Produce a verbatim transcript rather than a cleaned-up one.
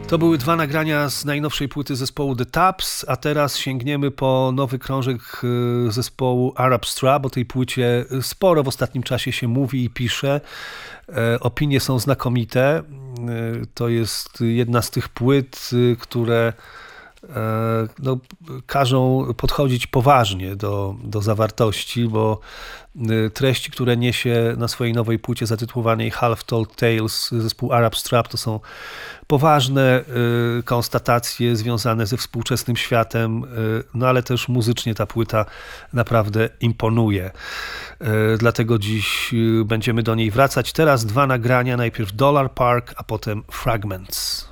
To były dwa nagrania z najnowszej płyty zespołu The Taps, a teraz sięgniemy po nowy krążek zespołu Arab Strap. O tej płycie sporo w ostatnim czasie się mówi i pisze. Opinie są znakomite. To jest jedna z tych płyt, które no, każą podchodzić poważnie do, do zawartości, bo treści, które niesie na swojej nowej płycie zatytułowanej Half Told Tales zespół Arab Strap, to są poważne konstatacje związane ze współczesnym światem, no ale też muzycznie ta płyta naprawdę imponuje. Dlatego dziś będziemy do niej wracać. Teraz dwa nagrania, najpierw Dollar Park, a potem Fragments.